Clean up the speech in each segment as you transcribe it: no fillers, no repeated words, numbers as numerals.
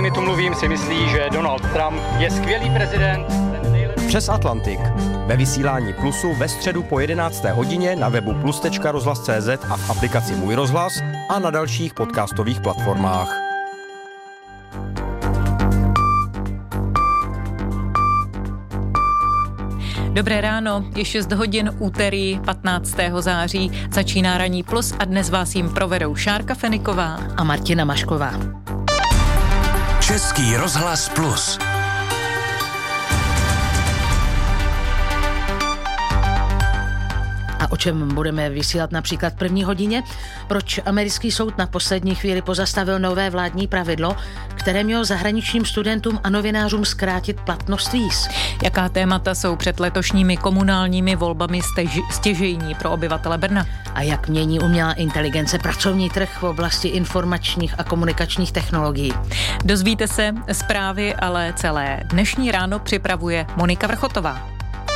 kterými tu mluvím, si myslí, že Donald Trump je skvělý prezident. Přes Atlantik. Ve vysílání Plusu ve středu po 11. hodině na webu plus.rozhlas.cz a v aplikaci Můj rozhlas a na dalších podcastových platformách. Dobré ráno, je 6 hodin, úterý 15. září, začíná Ranní Plus a dnes vás jim provedou Šárka Feniková a Martina Mašková. Český rozhlas Plus. A o čem budeme vysílat například v první hodině? Proč americký soud na poslední chvíli pozastavil nové vládní pravidlo, které mělo zahraničním studentům a novinářům zkrátit platnost víz? Jaká témata jsou před letošními komunálními volbami stěžejní pro obyvatele Brna? A jak mění umělá inteligence pracovní trh v oblasti informačních a komunikačních technologií? Dozvíte se zprávy, ale celé dnešní ráno připravuje Monika Vrchotová.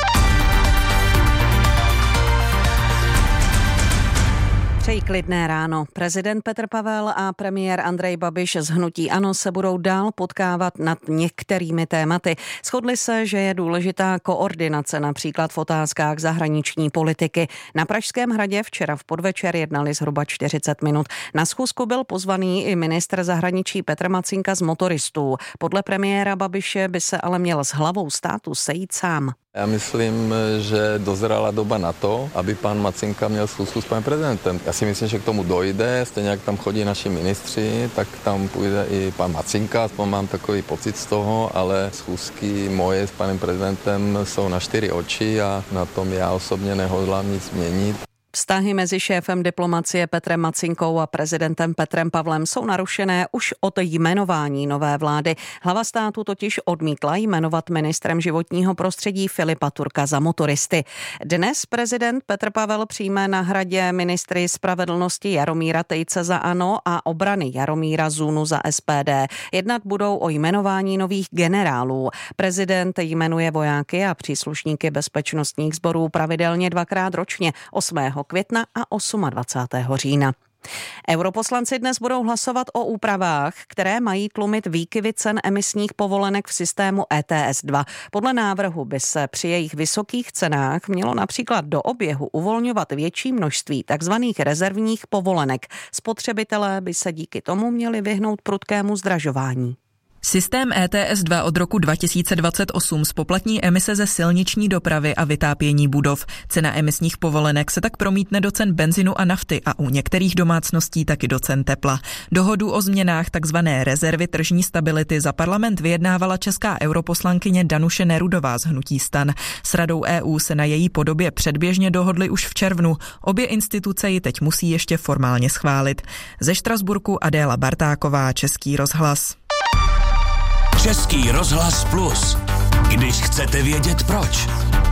Přeji klidné ráno. Prezident Petr Pavel a premiér Andrej Babiš z hnutí ANO se budou dál potkávat nad některými tématy. Shodli se, že je důležitá koordinace například v otázkách zahraniční politiky. Na Pražském hradě včera v podvečer jednali zhruba 40 minut. Na schůzku byl pozvaný i ministr zahraničí Petr Macinka z Motoristů. Podle premiéra Babiše by se ale měl s hlavou státu sejít sám. Já myslím, že dozrala doba na to, aby pan Macinka měl schůzku s panem prezidentem. Já si myslím, že k tomu dojde, stejně jak tam chodí naši ministři, tak tam půjde i pan Macinka, aspoň mám takový pocit z toho, ale schůzky moje s panem prezidentem jsou na 4 oči a na tom já osobně nehodlám nic měnit. Vztahy mezi šéfem diplomacie Petrem Macinkou a prezidentem Petrem Pavlem jsou narušené už od jmenování nové vlády. Hlava státu totiž odmítla jmenovat ministrem životního prostředí Filipa Turka za Motoristy. Dnes prezident Petr Pavel přijme na hradě ministry spravedlnosti Jaromíra Tejce za ANO a obrany Jaromíra Zunu za SPD. Jednat budou o jmenování nových generálů. Prezident jmenuje vojáky a příslušníky bezpečnostních sborů pravidelně 2krát ročně, 8. května a 28. října. Europoslanci dnes budou hlasovat o úpravách, které mají tlumit výkyvy cen emisních povolenek v systému ETS2. Podle návrhu by se při jejich vysokých cenách mělo například do oběhu uvolňovat větší množství takzvaných rezervních povolenek. Spotřebitelé by se díky tomu měli vyhnout prudkému zdražování. Systém ETS2 od roku 2028 spoplatní emise ze silniční dopravy a vytápění budov. Cena emisních povolenek se tak promítne do cen benzinu a nafty a u některých domácností taky do cen tepla. Dohodu o změnách takzvané rezervy tržní stability za parlament vyjednávala česká europoslankyně Danuše Nerudová z hnutí STAN. S Radou EU se na její podobě předběžně dohodli už v červnu. Obě instituce ji teď musí ještě formálně schválit. Ze Štrasburku Adéla Bartáková, Český rozhlas. Český rozhlas Plus. Když chcete vědět proč.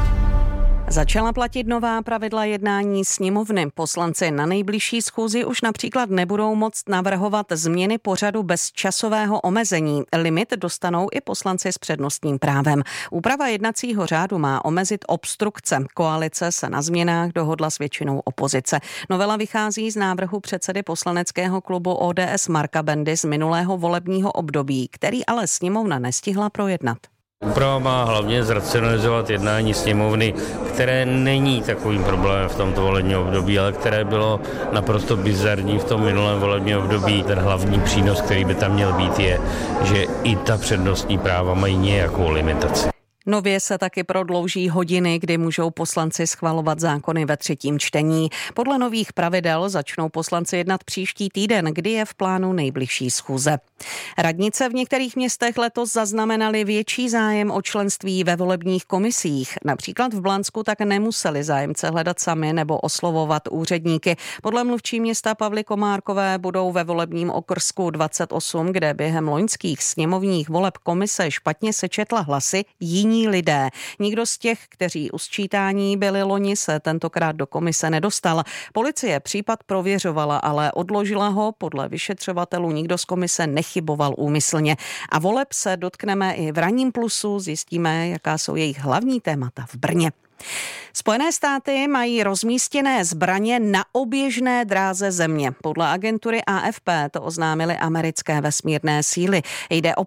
Začala platit nová pravidla jednání sněmovny. Poslanci na nejbližší schůzi už například nebudou moct navrhovat změny pořadu bez časového omezení. Limit dostanou i poslanci s přednostním právem. Úprava jednacího řádu má omezit obstrukce. Koalice se na změnách dohodla s většinou opozice. Novela vychází z návrhu předsedy poslaneckého klubu ODS Marka Bendy z minulého volebního období, který ale sněmovna nestihla projednat. Úprava má hlavně zracionalizovat jednání sněmovny, které není takovým problémem v tomto volebním období, ale které bylo naprosto bizarní v tom minulém volebním období. Ten hlavní přínos, který by tam měl být, je, že i ta přednostní práva mají nějakou limitaci. Nově se taky prodlouží hodiny, kdy můžou poslanci schvalovat zákony ve 3. čtení. Podle nových pravidel začnou poslanci jednat příští týden, kdy je v plánu nejbližší schůze. Radnice v některých městech letos zaznamenaly větší zájem o členství ve volebních komisích. Například v Blansku tak nemuseli zájemce hledat sami nebo oslovovat úředníky. Podle mluvčí města Pavly Komárkové budou ve volebním okrsku 28, kde během loňských sněmovních voleb komise špatně sečetla hlasy, jiní lidé. Nikdo z těch, kteří u sčítání byli loni, se tentokrát do komise nedostal. Policie případ prověřovala, ale odložila ho. Podle vyšetřovatelů nikdo z komise nechyboval úmyslně. A voleb se dotkneme i v Ranním Plusu, zjistíme, jaká jsou jejich hlavní témata v Brně. Spojené státy mají rozmístěné zbraně na oběžné dráze země. Podle agentury AFP to oznámily americké vesmírné síly. Jde o